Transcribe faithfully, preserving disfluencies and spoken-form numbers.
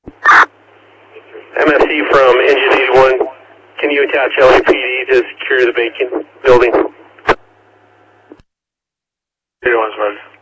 M F C from Engine eighty-one. Can you attach L A P D to secure the Bacon building? eighty-one's ready.